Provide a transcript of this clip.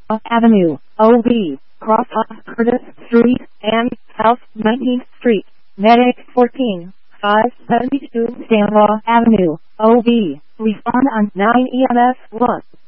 Avenue, OB, Cross Curtis Street, and South 19th Street, Medic 14, 572 Stanlaw Avenue, OB. Respond on 9 EMS 1.